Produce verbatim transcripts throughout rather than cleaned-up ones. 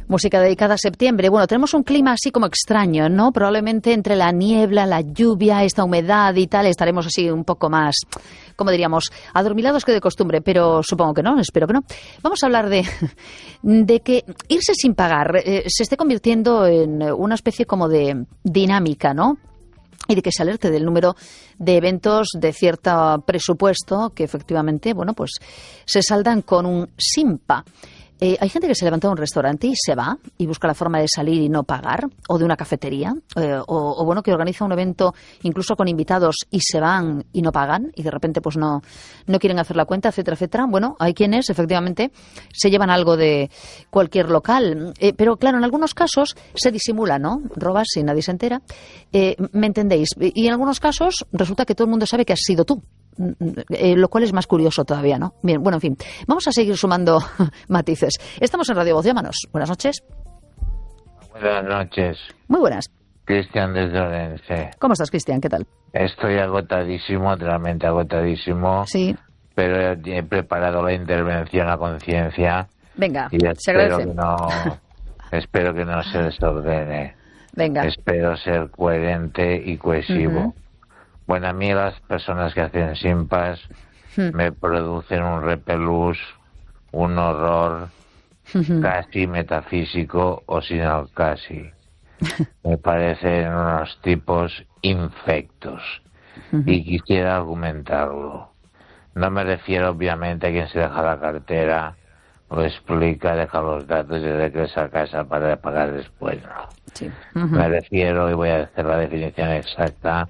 Música dedicada a septiembre. Bueno, tenemos un clima así como extraño, ¿no? Probablemente entre la niebla, la lluvia, esta humedad y tal, estaremos así un poco más, como diríamos, adormilados que de costumbre, pero supongo que no, espero que no. Vamos a hablar de, de que irse sin pagar eh, se esté convirtiendo en una especie como de dinámica, ¿no? Y de que se alerte del número de eventos de cierto presupuesto que efectivamente, bueno, pues se saldan con un simpa. Eh, hay gente que se levanta de un restaurante y se va y busca la forma de salir y no pagar, o de una cafetería, eh, o, o bueno, que organiza un evento incluso con invitados y se van y no pagan y de repente pues no, no quieren hacer la cuenta, etcétera, etcétera. Bueno, hay quienes efectivamente se llevan algo de cualquier local, eh, pero claro, en algunos casos se disimula, ¿no? Robas y nadie se entera, eh, ¿me entendéis? Y en algunos casos resulta que todo el mundo sabe que has sido tú. Eh, lo cual es más curioso todavía, ¿no? Bien, bueno, en fin, vamos a seguir sumando matices. Estamos en Radio Voz, llámanos. Buenas noches. Buenas noches. Muy buenas. Cristian desde Orense. ¿Cómo estás, Cristian? ¿Qué tal? Estoy agotadísimo, realmente agotadísimo. Sí. Pero he preparado la intervención a conciencia. Venga, y se espero agradece. Que no, espero que no se desordene. Venga. Espero ser coherente y cohesivo. Uh-huh. Bueno, a mí las personas que hacen simpas uh-huh. me producen un repelús, un horror uh-huh. casi metafísico o sin el casi. Me parecen unos tipos infectos uh-huh. y quisiera argumentarlo. No me refiero obviamente a quien se deja la cartera, lo explica, deja los datos y regresa a casa para pagar después. No. Sí. Uh-huh. Me refiero, y voy a hacer la definición exacta,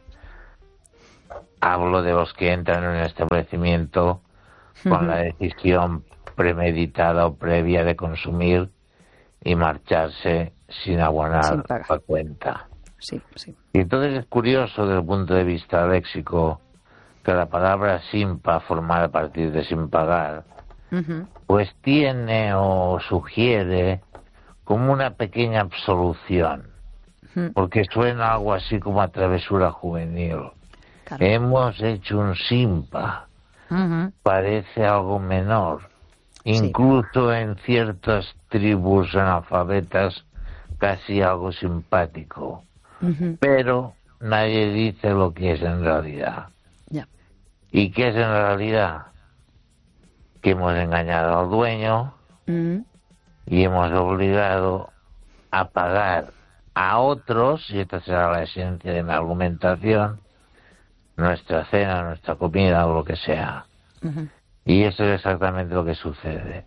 hablo de los que entran en un establecimiento con uh-huh. la decisión premeditada o previa de consumir y marcharse sin abonar sin la cuenta. Sí, sí. Y entonces es curioso desde el punto de vista léxico que la palabra simpa, formada a partir de sin pagar, uh-huh. pues tiene o sugiere como una pequeña absolución, uh-huh. porque suena algo así como a travesura juvenil. Claro. Hemos hecho un simpa, uh-huh. parece algo menor, incluso sí. en ciertas tribus analfabetas casi algo simpático, uh-huh. pero nadie dice lo que es en realidad. Yeah. ¿Y qué es en realidad? Que hemos engañado al dueño uh-huh. y hemos obligado a pagar a otros, y esta será la esencia de mi argumentación, nuestra cena, nuestra comida o lo que sea. Uh-huh. Y eso es exactamente lo que sucede.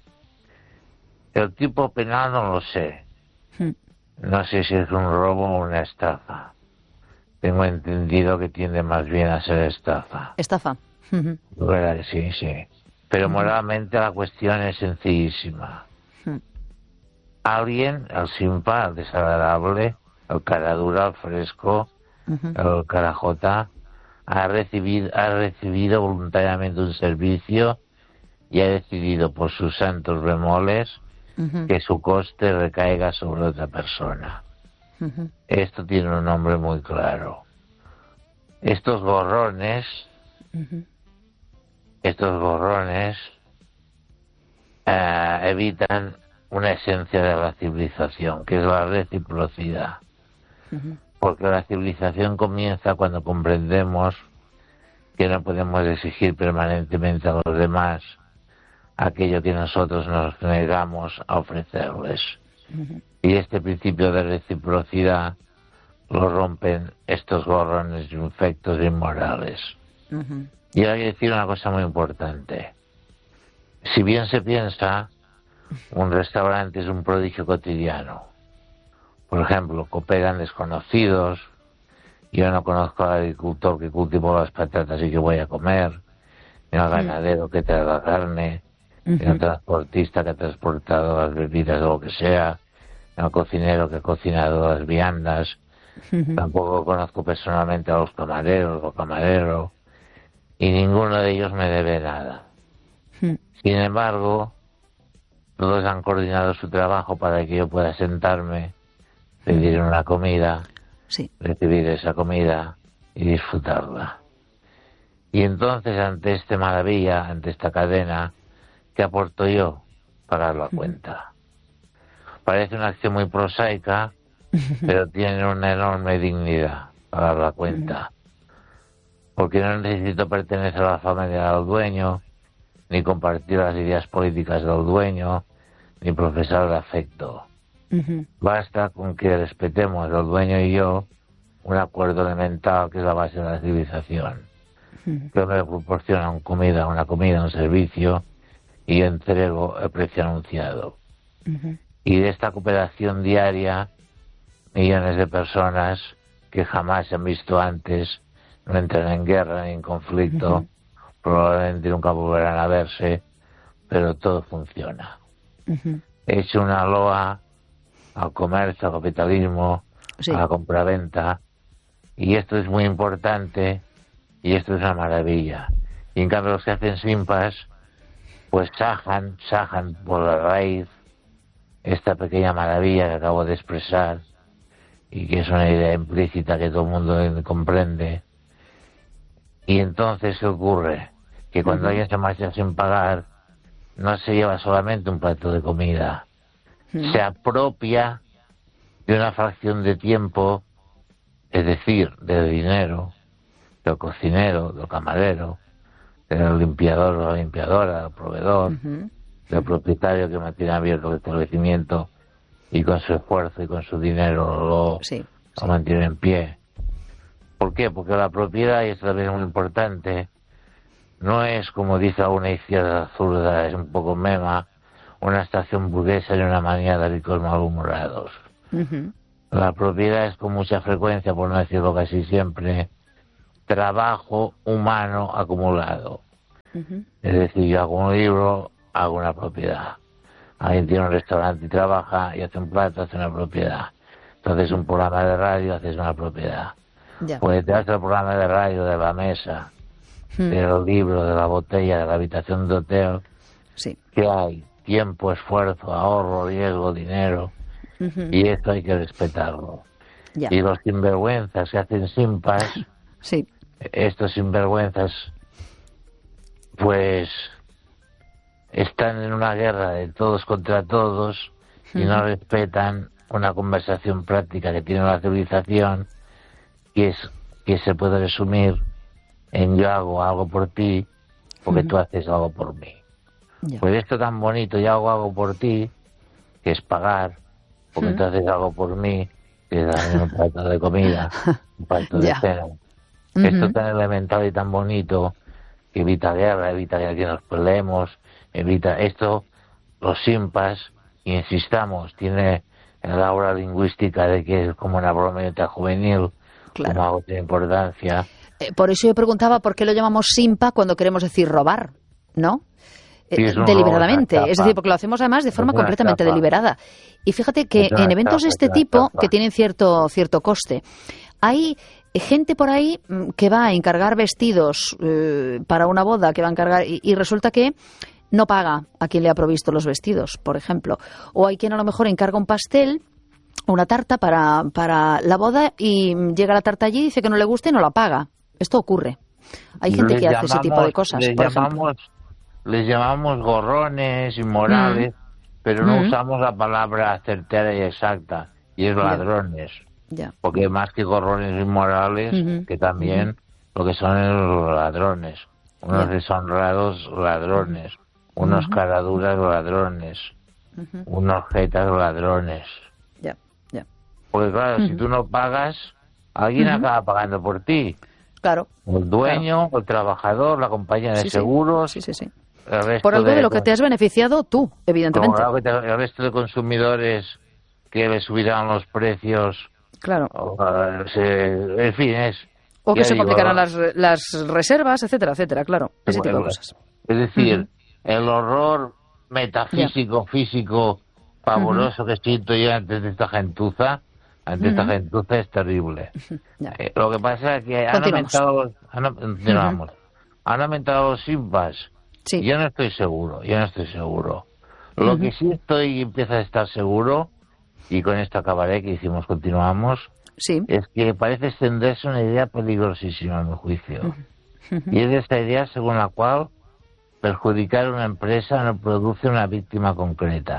El tipo penal no lo sé. Uh-huh. No sé si es un robo o una estafa. Tengo entendido que tiende más bien a ser estafa. Estafa. Uh-huh. Sí, sí. Pero uh-huh. moralmente la cuestión es sencillísima. Uh-huh. Alguien, el simpa, el desagradable, el cara dura, el fresco, uh-huh. el carajota, ha recibido, ha recibido voluntariamente un servicio y ha decidido por sus santos bemoles uh-huh. que su coste recaiga sobre otra persona. Uh-huh. Esto tiene un nombre muy claro. Estos gorrones, uh-huh. estos gorrones uh, evitan una esencia de la civilización, que es la reciprocidad. Uh-huh. Porque la civilización comienza cuando comprendemos que no podemos exigir permanentemente a los demás aquello que nosotros nos negamos a ofrecerles. Uh-huh. Y este principio de reciprocidad lo rompen estos gorrones infectos inmorales. Uh-huh. Y hay que decir una cosa muy importante. Si bien se piensa, un restaurante es un prodigio cotidiano. Por ejemplo, cooperan desconocidos, yo no conozco al agricultor que cultivó las patatas y que voy a comer, ni al ganadero que trae la carne, uh-huh. ni al transportista que ha transportado las bebidas o lo que sea, ni al cocinero que ha cocinado las viandas, uh-huh. tampoco conozco personalmente a los camareros o camareros, y ninguno de ellos me debe nada. Uh-huh. Sin embargo, todos han coordinado su trabajo para que yo pueda sentarme, pedir una comida, sí. recibir esa comida y disfrutarla. Y entonces, ante esta maravilla, ante esta cadena, ¿qué aporto yo? Pagar la cuenta. Parece una acción muy prosaica, pero tiene una enorme dignidad para dar la cuenta. Porque no necesito pertenecer a la familia del dueño, ni compartir las ideas políticas del dueño, ni profesar el afecto. Uh-huh. Basta con que respetemos el dueño y yo un acuerdo elemental que es la base de la civilización. Uh-huh. Que me proporciona una comida, una comida, un servicio, y yo entrego el precio anunciado. Uh-huh. Y de esta cooperación diaria, millones de personas que jamás se han visto antes, no entran en guerra ni en conflicto, uh-huh. probablemente nunca volverán a verse, pero todo funciona. Uh-huh. He hecho una loa al comercio, al capitalismo, sí. a la compraventa, y esto es muy importante, y esto es una maravilla. Y en cambio los que hacen simpas, pues sajan, sajan por la raíz esta pequeña maravilla que acabo de expresar, y que es una idea implícita que todo el mundo comprende. Y entonces, ¿qué ocurre? Que cuando uh-huh. alguien se marcha sin pagar, no se lleva solamente un plato de comida, uh-huh. se apropia de una fracción de tiempo, es decir, de dinero, del cocinero, del camarero, del limpiador o la limpiadora, del proveedor, uh-huh. del propietario que mantiene abierto el establecimiento y con su esfuerzo y con su dinero lo, sí, lo sí. mantiene en pie. ¿Por qué? Porque la propiedad, y esto también es muy importante, no es, como dice alguna izquierda zurda, es un poco mema, una estación burguesa y una manía de ricos malhumorados. Uh-huh. La propiedad es con mucha frecuencia, por no decirlo casi siempre, trabajo humano acumulado. Uh-huh. Es decir, yo hago un libro, hago una propiedad. Alguien tiene un restaurante y trabaja y hace un plato, hace una propiedad. Entonces un programa de radio, haces una propiedad. Ya. Pues te hace el programa de radio de la mesa, hmm. del libro, de la botella, de la habitación de hotel. Sí. ¿Qué hay? Tiempo, esfuerzo, ahorro, riesgo, dinero. Uh-huh. Y esto hay que respetarlo. Ya. Y los sinvergüenzas que hacen simpas, sí. estos sinvergüenzas, pues están en una guerra de todos contra todos uh-huh. y no respetan una conversación práctica que tiene la civilización, que es que se puede resumir en yo hago algo por ti porque uh-huh. tú haces algo por mí. Yeah. Pues esto tan bonito, yo hago algo por ti, que es pagar, porque uh-huh. tú haces algo por mí, que es darme un plato de comida, un plato yeah. de cena. Uh-huh. Esto tan elemental y tan bonito, que evita guerra, evita que nos peleemos, evita esto, los simpas, insistamos, tiene la aura lingüística de que es como una broma juvenil, claro. como algo de importancia. Eh, por eso yo preguntaba por qué lo llamamos simpa cuando queremos decir robar, ¿no? Eh, sí, deliberadamente, es decir, porque lo hacemos además de forma completamente etapa. deliberada. Y fíjate que en eventos etapa, de este tipo, etapa. que tienen cierto, cierto coste, hay gente por ahí que va a encargar vestidos eh, para una boda, que va a encargar y, y resulta que no paga a quien le ha provisto los vestidos, por ejemplo. O hay quien a lo mejor encarga un pastel, una tarta para, para la boda y llega la tarta allí y dice que no le gusta y no la paga. Esto ocurre. Hay gente les que llamamos, hace ese tipo de cosas, les por llamamos, ejemplo. Les llamamos gorrones, inmorales, mm. pero no mm. usamos la palabra certera y exacta, y es ladrones. Ya. Ya. Porque más que gorrones inmorales, mm-hmm. que también mm-hmm. lo que son es los ladrones. Unos yeah. deshonrados ladrones. Unos uh-huh. caraduras ladrones, uh-huh. unos jetas ladrones. Ya, ya. Porque claro, uh-huh. si tú no pagas, alguien uh-huh. acaba pagando por ti. Claro. El dueño, claro. el trabajador, la compañía de sí, seguros. Sí, sí, sí. El resto por algo de, de lo que te has beneficiado tú, evidentemente. Como te, el resto de consumidores que le subirán los precios. Claro. O, se, en fin, es... O que se digo, complicarán las, las reservas, etcétera, etcétera, claro. Ese tipo de cosas. Es decir... Uh-huh. El horror metafísico, yeah. físico, pavoroso uh-huh. que siento yo antes de esta gentuza, ante uh-huh. esta gentuza es terrible. Uh-huh. Yeah. Eh, lo que pasa es que han aumentado, han, uh-huh. han aumentado los simpas. Sí. Yo no estoy seguro, yo no estoy seguro. Lo uh-huh. que sí estoy y empieza a estar seguro, y con esto acabaré, que hicimos, continuamos, sí. es que parece extenderse una idea peligrosísima, a mi juicio. Uh-huh. Uh-huh. Y es esta idea según la cual perjudicar a una empresa no produce una víctima concreta.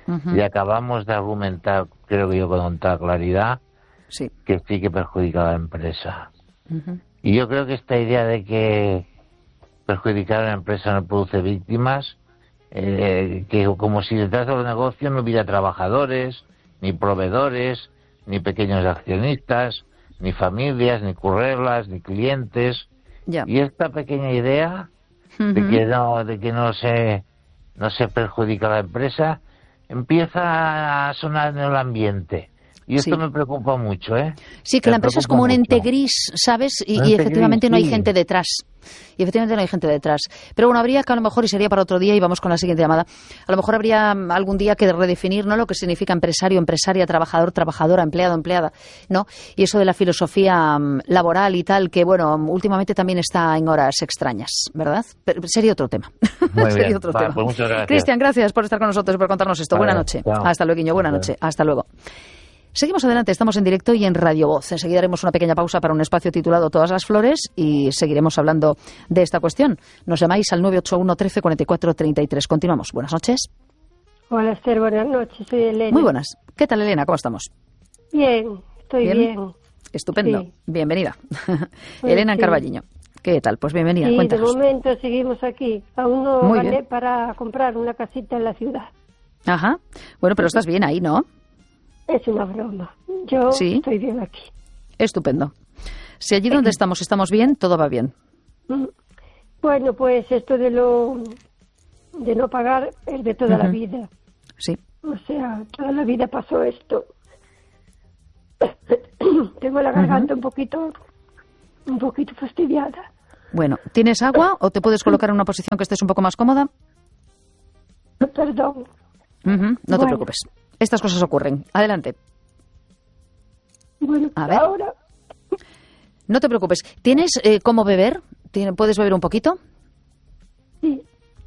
Uh-huh. Y acabamos de argumentar, creo que yo con tanta claridad, sí, que sí que perjudica a la empresa. Uh-huh. Y yo creo que esta idea de que perjudicar a la empresa no produce víctimas, eh, que como si detrás de los negocios no hubiera trabajadores, ni proveedores, ni pequeños accionistas, ni familias, ni currelas, ni clientes. Yeah. Y esta pequeña idea uh-huh. de que no, de que no se, no se perjudica a la empresa, empieza a sonar en el ambiente. Y esto sí. me preocupa mucho, ¿eh? Sí, que me la empresa es como un ente gris, ¿sabes? Y, y efectivamente gris, no hay sí. gente detrás. Y efectivamente no hay gente detrás. Pero bueno, habría que a lo mejor, y sería para otro día, y vamos con la siguiente llamada, a lo mejor habría algún día que redefinir, ¿no?, lo que significa empresario, empresaria, trabajador, trabajadora, empleado, empleada, ¿no? Y eso de la filosofía um, laboral y tal, que bueno, últimamente también está en horas extrañas, ¿verdad? Pero sería otro tema. Muy sería bien. otro Vale, tema. Pues muchas gracias. Cristian, gracias por estar con nosotros y por contarnos esto. Vale, buena noche. Chao. Hasta luego, Guiño. Buena noche. Hasta luego. Seguimos adelante, estamos en directo y en Radio Voz. Enseguida haremos una pequeña pausa para un espacio titulado Todas las Flores y seguiremos hablando de esta cuestión. Nos llamáis al nueve ocho uno, trece, cuarenta y cuatro, treinta y tres. Continuamos. Buenas noches. Hola, Esther. Buenas noches. Soy Elena. Muy buenas. ¿Qué tal, Elena? ¿Cómo estamos? Bien, estoy bien. bien. Estupendo. Sí. Bienvenida. Pues Elena sí. en Carballiño. ¿Qué tal? Pues bienvenida. Sí, Cuéntanos. de momento seguimos aquí. Aún no Muy gané bien. para comprar una casita en la ciudad. Ajá. Bueno, pero estás bien ahí, ¿no? Es una broma. Yo ¿Sí? estoy bien aquí. Estupendo. Si allí donde estamos estamos bien, todo va bien. Bueno, pues esto de lo de no pagar es de toda uh-huh. la vida. Sí. O sea, toda la vida pasó esto. Tengo la garganta uh-huh. un poquito un poquito fastidiada. Bueno, ¿tienes agua o te puedes colocar en una posición que estés un poco más cómoda? Perdón. Uh-huh. No bueno. te preocupes. Estas cosas ocurren. Adelante. Bueno, a ver. Ahora. No te preocupes. ¿Tienes eh, cómo beber? ¿Puedes beber un poquito? Sí.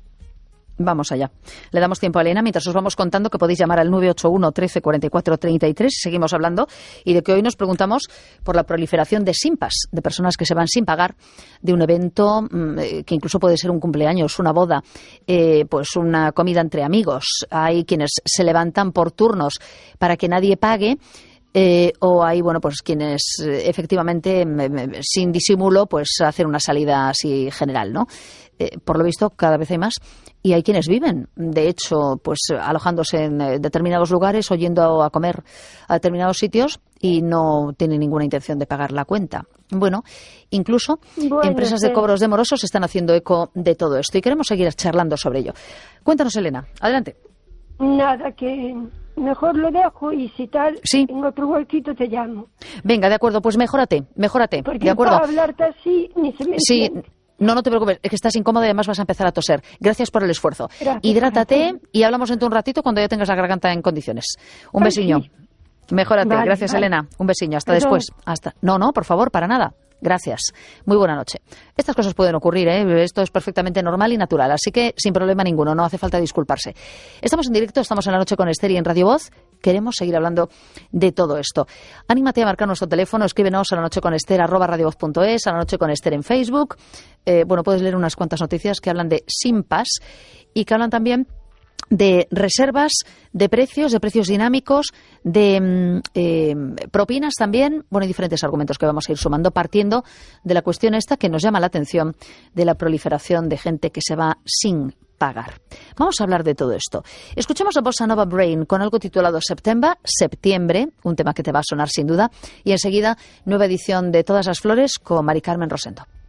Vamos allá. Le damos tiempo a Elena mientras os vamos contando que podéis llamar al nueve ocho uno, trece, cuarenta y cuatro, treinta y tres. Seguimos hablando y de que hoy nos preguntamos por la proliferación de simpas, de personas que se van sin pagar de un evento mmm, que incluso puede ser un cumpleaños, una boda, eh, pues una comida entre amigos. Hay quienes se levantan por turnos para que nadie pague. Eh, o hay, bueno, pues quienes eh, efectivamente, me, me, sin disimulo, pues hacen una salida así general, ¿no? Eh, por lo visto, cada vez hay más. Y hay quienes viven, de hecho, pues alojándose en eh, determinados lugares o yendo a comer a determinados sitios y no tienen ninguna intención de pagar la cuenta. Bueno, incluso bueno, empresas sí. de cobros de morosos están haciendo eco de todo esto y queremos seguir charlando sobre ello. Cuéntanos, Elena. Adelante. Nada, que mejor lo dejo y si tal, sí. en otro huequito te llamo. Venga, de acuerdo, pues mejórate, mejórate. Porque de acuerdo. para hablarte así ni se me Sí, entiende. no, no te preocupes, es que estás incómoda y además vas a empezar a toser. Gracias por el esfuerzo. Gracias, Hidrátate gracias. y hablamos dentro de un ratito cuando ya tengas la garganta en condiciones. Un Ay, besiño. sí. Mejórate. Vale, Gracias, vale. Elena. Un besiño. Hasta Perdón. después. Hasta. No, no, por favor, para nada. Gracias. Muy buena noche. Estas cosas pueden ocurrir, ¿eh? Esto es perfectamente normal y natural, así que sin problema ninguno, no hace falta disculparse. Estamos en directo, estamos en La Noche con Esther y en Radio Voz. Queremos seguir hablando de todo esto. Anímate a marcar nuestro teléfono, escríbenos a la noche con Esther arroba radiovoz punto es, a la noche con Esther en Facebook. Eh, bueno, puedes leer unas cuantas noticias que hablan de simpas y que hablan también de reservas, de precios, de precios dinámicos, de eh, propinas también, bueno, y diferentes argumentos que vamos a ir sumando partiendo de la cuestión esta que nos llama la atención de la proliferación de gente que se va sin pagar. Vamos a hablar de todo esto. Escuchemos a Bossa Nova Brain con algo titulado September, septiembre, un tema que te va a sonar sin duda, y enseguida nueva edición de Todas las Flores con Mari Carmen Rosendo.